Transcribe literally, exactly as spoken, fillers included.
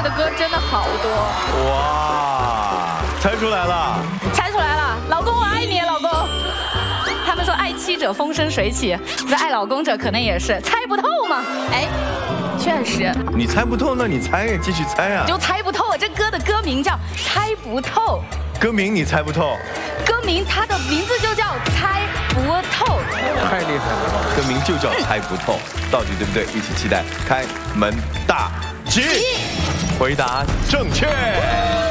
的歌真的好多。 哇，猜出来了， 猜出来了，老公我爱你，老公。他们说爱妻者风生水起，这爱老公者可能也是猜不透嘛。哎，确实。 你猜不透，那你猜呀，继续猜啊。 就猜不透啊，这歌的歌名叫《猜不透》。 歌名你猜不透？ 歌名它的名字就叫《猜不透》。 太厉害了吧！ 歌名就叫《猜不透》，到底对不对？一起期待开门大吉，回答正确。